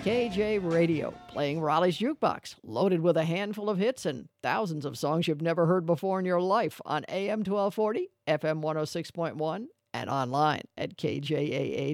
KJ Radio, playing Raleigh's Jukebox, loaded with a handful of hits and thousands of songs you've never heard before in your life on AM 1240, FM 106.1, and online at KJAA.com.